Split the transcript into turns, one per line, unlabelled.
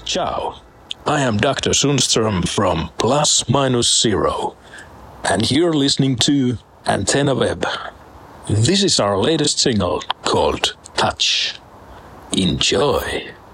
Ciao, I am Dr. Sundström from Plus Minus Zero, and you're listening to Antenna Web. This is our latest single called Touch. Enjoy.